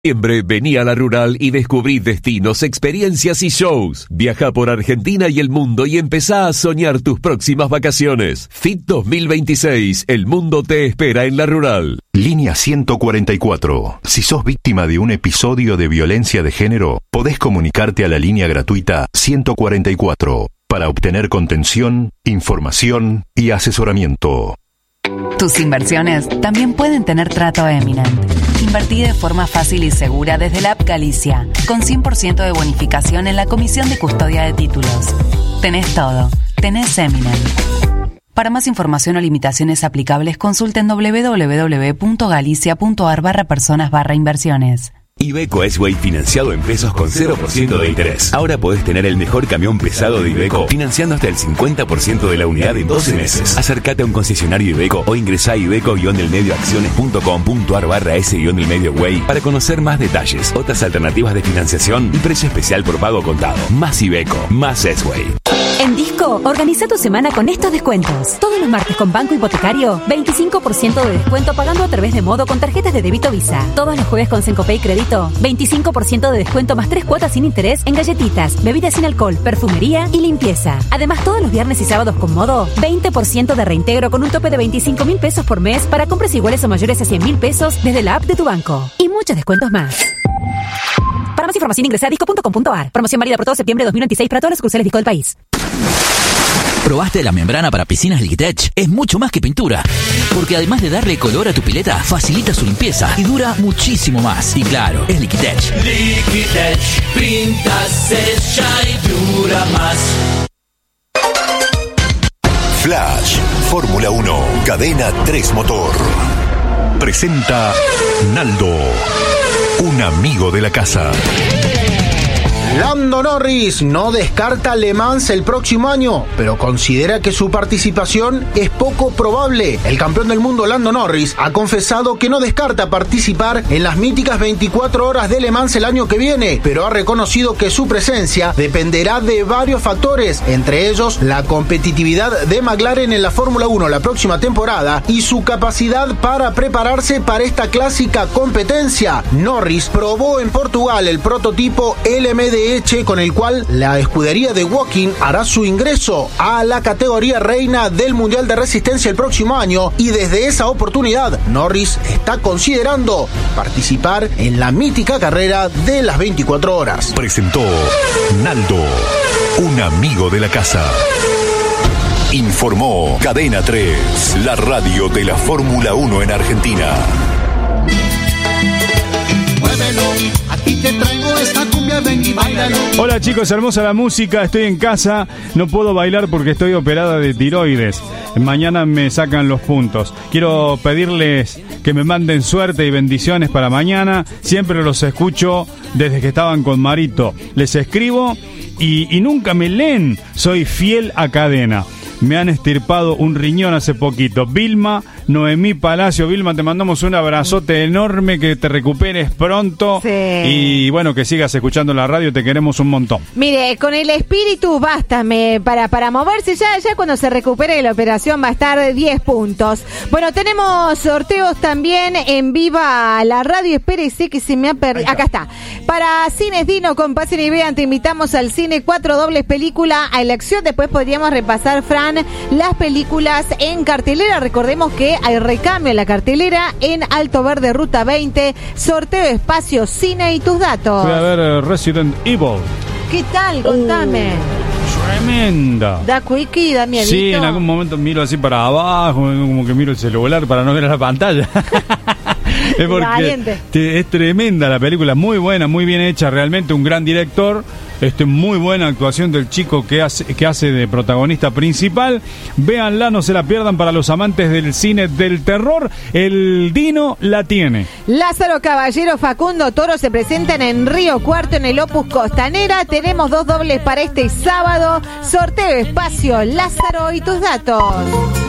Vení a La Rural y descubrí destinos, experiencias y shows. Viaja por Argentina y el mundo y empezá a soñar tus próximas vacaciones. FIT 2026, el mundo te espera en La Rural. Línea 144. Si sos víctima de un episodio de violencia de género, podés comunicarte a la línea gratuita 144 para obtener contención, información y asesoramiento. Tus inversiones también pueden tener trato Eminent. Invertí de forma fácil y segura desde la app Galicia, con 100% de bonificación en la comisión de custodia de títulos. Tenés todo. Tenés Eminent. Para más información o limitaciones aplicables, consulten www.galicia.ar/personas/inversiones. Iveco S-Way financiado en pesos con 0% de interés. Ahora podés tener el mejor camión pesado de Iveco financiando hasta el 50% de la unidad en 12 meses. Acércate a un concesionario Iveco o ingresá a iveco-delmedioacciones.com.ar/S-delmedioway para conocer más detalles, otras alternativas de financiación y precio especial por pago contado. Más Iveco, más S-Way. En Disco, organiza tu semana con estos descuentos. Todos los martes con Banco Hipotecario, 25% de descuento pagando a través de Modo con tarjetas de débito Visa. Todos los jueves con Cencopay Crédito, 25% de descuento más 3 cuotas sin interés en galletitas, bebidas sin alcohol, perfumería y limpieza. Además, todos los viernes y sábados con Modo, 20% de reintegro con un tope de 25.000 pesos por mes para compras iguales o mayores a 100.000 pesos desde la app de tu banco. Y muchos descuentos más. Para más información ingresa a disco.com.ar. Promoción válida por todo septiembre de 2026 para todas las sucursales Disco del país. ¿Probaste la membrana para piscinas Liquitech? Es mucho más que pintura, porque además de darle color a tu pileta, facilita su limpieza y dura muchísimo más. Y claro, es Liquitech. Liquitech, pinta, sella y dura más. Flash, Fórmula 1, Cadena 3 Motor. Presenta Naldo, un amigo de la casa. Lando Norris no descarta Le Mans el próximo año, pero considera que su participación es poco probable. El campeón del mundo Lando Norris ha confesado que no descarta participar en las míticas 24 horas de Le Mans el año que viene, pero ha reconocido que su presencia dependerá de varios factores, entre ellos la competitividad de McLaren en la Fórmula 1 la próxima temporada y su capacidad para prepararse para esta clásica competencia. Norris probó en Portugal el prototipo LMDH con el cual la escudería de Woking hará su ingreso a la categoría reina del Mundial de Resistencia el próximo año, y desde esa oportunidad Norris está considerando participar en la mítica carrera de las 24 horas. Presentó Naldo, un amigo de la casa. Informó Cadena 3, la radio de la Fórmula 1 en Argentina. Muévelo, aquí te traigo esta cumbia, ven y báilalo. Hola chicos, hermosa la música, estoy en casa, no puedo bailar porque estoy operada de tiroides. Mañana me sacan los puntos. Quiero pedirles que me manden suerte y bendiciones para mañana. Siempre los escucho desde que estaban con Marito. Les escribo y nunca me leen. Soy fiel a Cadena. Me han estirpado un riñón hace poquito. Vilma, Noemí Palacio. Vilma, te mandamos un abrazote enorme, que te recuperes pronto. Sí. Y bueno, que sigas escuchando la radio, te queremos un montón. Mire, con el espíritu basta para moverse. Ya cuando se recupere de la operación va a estar 10 puntos. Bueno, tenemos sorteos también en Viva la Radio. Espérese que se me ha perdido. Acá está. Para Cines Dino con Pasen y Vean, te invitamos al cine 4 dobles película a elección. Después podríamos repasar, Fran, las películas en cartelera. Recordemos que hay recambio en la cartelera en Alto Verde, Ruta 20. Sorteo Espacio Cine y tus datos. Voy a ver Resident Evil. ¿Qué tal? Contame. Tremenda. Da quickie, da miedito. Sí, en algún momento miro así para abajo, como que miro el celular para no ver la pantalla. Es porque es tremenda la película, muy buena, muy bien hecha, realmente un gran director. Muy buena actuación del chico que hace de protagonista principal. Véanla, no se la pierdan, para los amantes del cine del terror. El Dino la tiene. Lázaro Caballero, Facundo Toro se presentan en Río Cuarto en el Opus Costanera. Tenemos 2 dobles para este sábado. Sorteo Espacio Lázaro y tus datos.